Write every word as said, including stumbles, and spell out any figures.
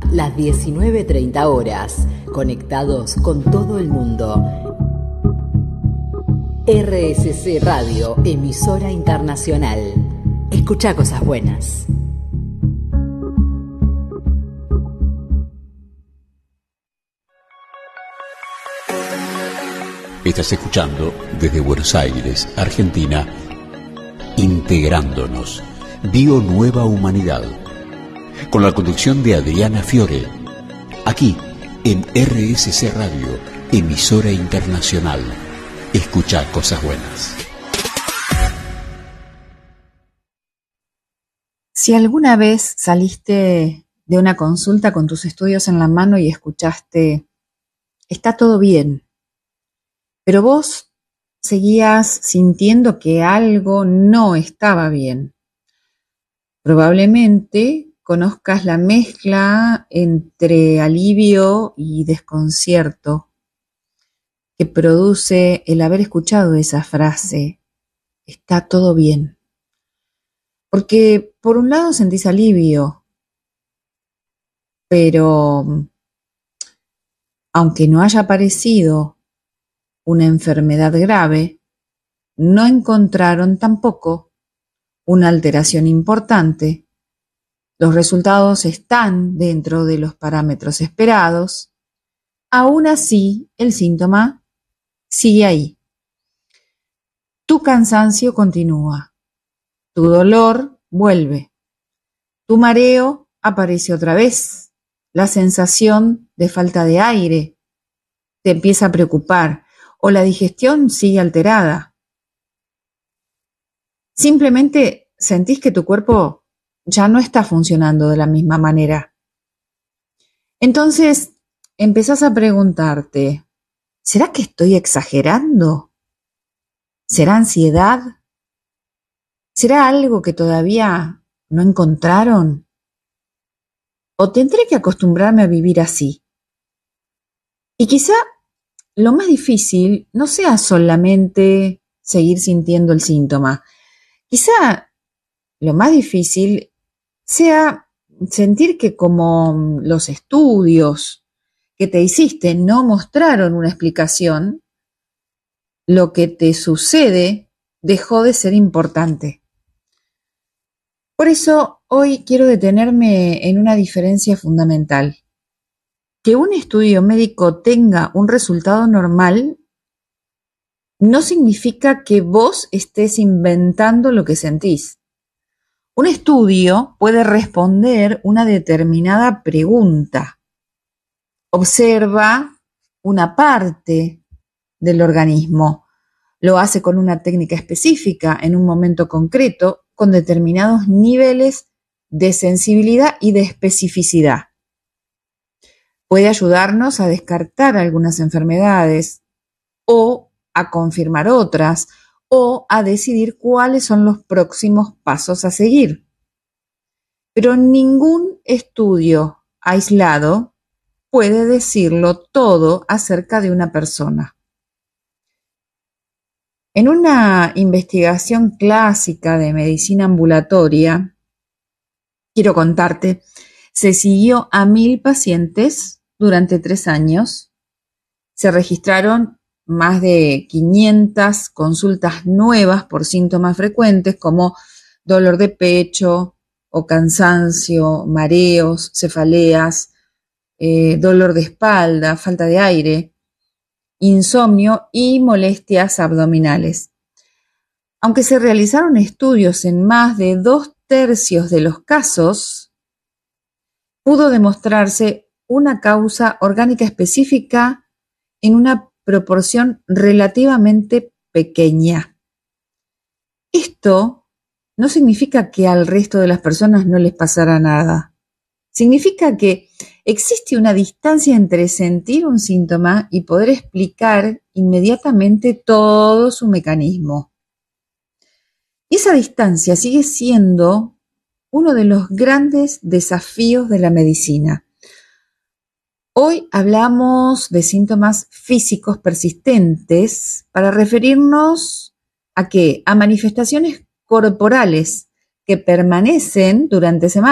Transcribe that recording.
las diecinueve treinta horas, conectados con todo el mundo. R S C Radio, emisora internacional. Escucha cosas buenas. Estás escuchando desde Buenos Aires, Argentina, Integrándonos, Bio Nueva Humanidad, con la conducción de Adriana Fiore, aquí en R S C Radio, emisora internacional. Escucha cosas buenas. Si alguna vez saliste de una consulta con tus estudios en la mano y escuchaste, está todo bien, pero vos seguías sintiendo que algo no estaba bien, probablemente conozcas la mezcla entre alivio y desconcierto que produce el haber escuchado esa frase, está todo bien. Porque por un lado sentís alivio, pero aunque no haya aparecido una enfermedad grave, no encontraron tampoco una alteración importante. Los resultados están dentro de los parámetros esperados. Aún así, el síntoma sigue ahí. Tu cansancio continúa. Tu dolor vuelve. Tu mareo aparece otra vez. La sensación de falta de aire te empieza a preocupar o la digestión sigue alterada. Simplemente sentís que tu cuerpo ya no está funcionando de la misma manera. Entonces empezás a preguntarte, ¿será que estoy exagerando? ¿Será ansiedad? ¿Será algo que todavía no encontraron? ¿O tendré que acostumbrarme a vivir así? Y quizá lo más difícil no sea solamente seguir sintiendo el síntoma. Quizá lo más difícil sea sentir que como los estudios que te hiciste no mostraron una explicación, lo que te sucede dejó de ser importante. Por eso hoy quiero detenerme en una diferencia fundamental. Que un estudio médico tenga un resultado normal no significa que vos estés inventando lo que sentís. Un estudio puede responder una determinada pregunta. Observa una parte del organismo. Lo hace con una técnica específica en un momento concreto, con determinados niveles de sensibilidad y de especificidad. Puede ayudarnos a descartar algunas enfermedades o a confirmar otras o a decidir cuáles son los próximos pasos a seguir. Pero ningún estudio aislado puede decirlo todo acerca de una persona. En una investigación clásica de medicina ambulatoria, quiero contarte, se siguió a mil pacientes durante tres años. Se registraron más de quinientas consultas nuevas por síntomas frecuentes como dolor de pecho o cansancio, mareos, cefaleas, eh, dolor de espalda, falta de aire, insomnio y molestias abdominales. Aunque se realizaron estudios en más de dos tercios de los casos, pudo demostrarse una causa orgánica específica en una proporción relativamente pequeña. Esto no significa que al resto de las personas no les pasara nada. Significa que existe una distancia entre sentir un síntoma y poder explicar inmediatamente todo su mecanismo. Y esa distancia sigue siendo uno de los grandes desafíos de la medicina. Hoy hablamos de síntomas físicos persistentes para referirnos a qué? A manifestaciones corporales que permanecen durante semanas.